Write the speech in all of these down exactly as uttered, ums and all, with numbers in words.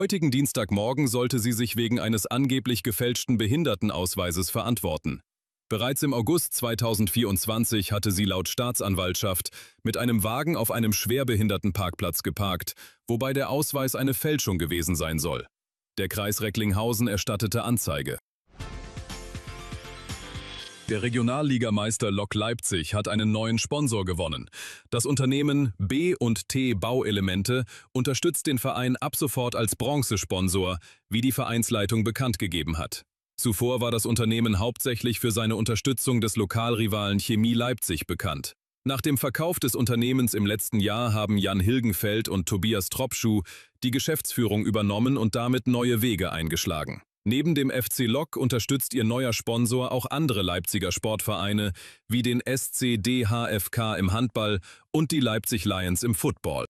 Heutigen Dienstagmorgen sollte sie sich wegen eines angeblich gefälschten Behindertenausweises verantworten. Bereits im August zweitausendvierundzwanzig hatte sie laut Staatsanwaltschaft mit einem Wagen auf einem Schwerbehindertenparkplatz geparkt, wobei der Ausweis eine Fälschung gewesen sein soll. Der Kreis Recklinghausen erstattete Anzeige. Der Regionalligameister Lok Leipzig hat einen neuen Sponsor gewonnen. Das Unternehmen B und T Bauelemente unterstützt den Verein ab sofort als Bronzesponsor, wie die Vereinsleitung bekannt gegeben hat. Zuvor war das Unternehmen hauptsächlich für seine Unterstützung des Lokalrivalen Chemie Leipzig bekannt. Nach dem Verkauf des Unternehmens im letzten Jahr haben Jan Hilgenfeld und Tobias Tropschuh die Geschäftsführung übernommen und damit neue Wege eingeschlagen. Neben dem F C Lok unterstützt ihr neuer Sponsor auch andere Leipziger Sportvereine wie den S C D H F K im Handball und die Leipzig Lions im Football.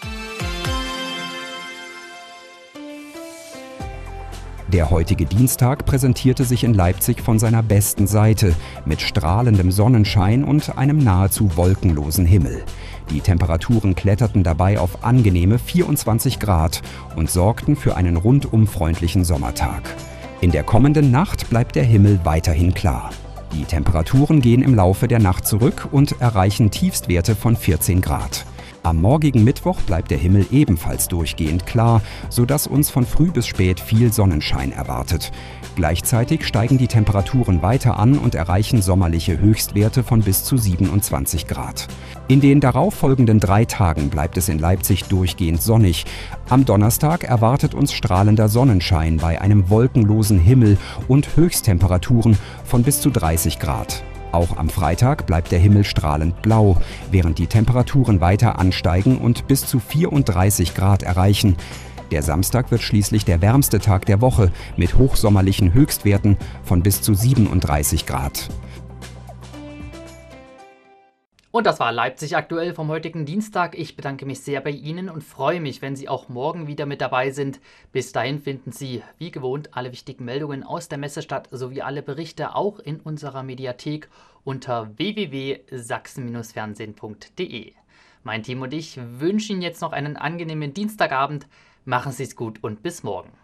Der heutige Dienstag präsentierte sich in Leipzig von seiner besten Seite, mit strahlendem Sonnenschein und einem nahezu wolkenlosen Himmel. Die Temperaturen kletterten dabei auf angenehme vierundzwanzig Grad und sorgten für einen rundum freundlichen Sommertag. In der kommenden Nacht bleibt der Himmel weiterhin klar. Die Temperaturen gehen im Laufe der Nacht zurück und erreichen Tiefstwerte von vierzehn Grad. Am morgigen Mittwoch bleibt der Himmel ebenfalls durchgehend klar, sodass uns von früh bis spät viel Sonnenschein erwartet. Gleichzeitig steigen die Temperaturen weiter an und erreichen sommerliche Höchstwerte von bis zu siebenundzwanzig Grad. In den darauffolgenden drei Tagen bleibt es in Leipzig durchgehend sonnig. Am Donnerstag erwartet uns strahlender Sonnenschein bei einem wolkenlosen Himmel und Höchsttemperaturen von bis zu dreißig Grad. Auch am Freitag bleibt der Himmel strahlend blau, während die Temperaturen weiter ansteigen und bis zu vierunddreißig Grad erreichen. Der Samstag wird schließlich der wärmste Tag der Woche mit hochsommerlichen Höchstwerten von bis zu siebenunddreißig Grad. Und das war Leipzig aktuell vom heutigen Dienstag. Ich bedanke mich sehr bei Ihnen und freue mich, wenn Sie auch morgen wieder mit dabei sind. Bis dahin finden Sie, wie gewohnt, alle wichtigen Meldungen aus der Messestadt sowie alle Berichte auch in unserer Mediathek unter w w w punkt sachsen Bindestrich fernsehen punkt d e. Mein Team und ich wünschen Ihnen jetzt noch einen angenehmen Dienstagabend. Machen Sie es gut und bis morgen.